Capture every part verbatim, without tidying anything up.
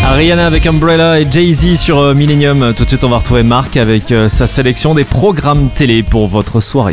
Rihanna avec Umbrella et Jay-Z sur Millennium. Tout de suite on va retrouver Marc avec sa sélection des programmes télé pour votre soirée.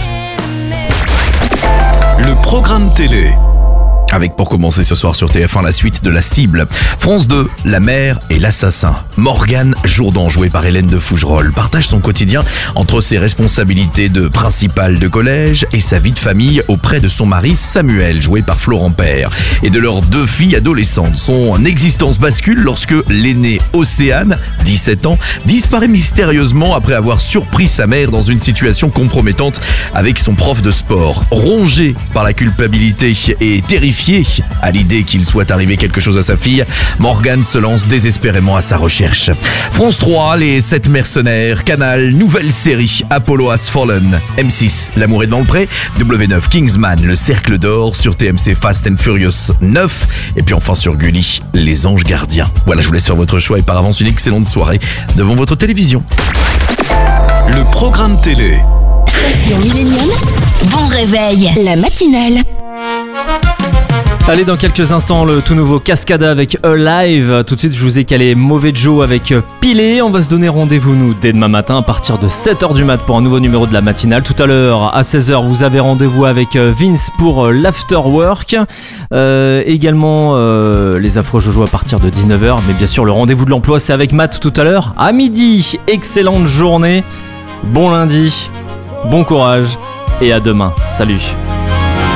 Le programme télé. Avec pour commencer ce soir sur T F un la suite de La Cible. France deux, La mère et l'assassin. Morgane Jourdan, jouée par Hélène de Fougerolles, partage son quotidien entre ses responsabilités de principale de collège et sa vie de famille auprès de son mari Samuel, joué par Florent Père, et de leurs deux filles adolescentes. Son existence bascule lorsque l'aînée Océane, dix-sept ans, disparaît mystérieusement après avoir surpris sa mère dans une situation compromettante avec son prof de sport. Rongé par la culpabilité et terrifié à l'idée qu'il soit arrivé quelque chose à sa fille, Morgane se lance désespérément à sa recherche. France trois, Les sept mercenaires. Canal, nouvelle série, Apollo Has Fallen. M six, L'amour est dans le pré. W neuf, Kingsman, Le cercle d'or. Sur T M C, Fast and Furious neuf. Et puis enfin sur Gulli, Les anges gardiens. Voilà, je vous laisse faire votre choix et par avance une excellente soirée devant votre télévision. Le programme télé. Station Millennium, bon réveil, la matinale. Allez, dans quelques instants, le tout nouveau Cascada avec Alive. Tout de suite, je vous ai calé Mauvais Joe avec Pilé. On va se donner rendez-vous, nous, dès demain matin à partir de sept heures du mat pour un nouveau numéro de la matinale. Tout à l'heure, à seize heures, vous avez rendez-vous avec Vince pour l'Afterwork. Euh, également, euh, les Afro Jojo à partir de dix-neuf heures. Mais bien sûr, le rendez-vous de l'emploi, c'est avec Matt tout à l'heure. À midi, excellente journée. Bon lundi, bon courage et à demain. Salut.